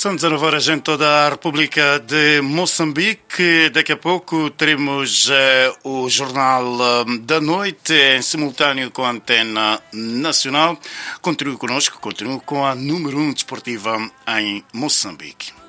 São 19 horas em toda a República de Moçambique. Daqui a pouco teremos o Jornal da Noite em simultâneo com a Antena Nacional. Continue connosco, continue com a número 1 desportiva em Moçambique.